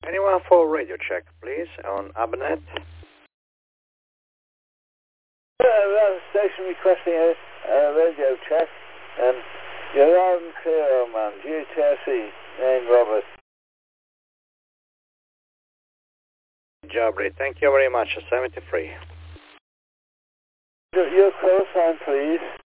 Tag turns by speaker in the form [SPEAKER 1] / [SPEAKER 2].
[SPEAKER 1] Anyone for radio check, please, on Abnet?
[SPEAKER 2] Station requesting a radio check. You're loud and clear, old man. GTSE, name Robert.
[SPEAKER 1] Jabri, thank you very much. 73.
[SPEAKER 2] Your call sign, please.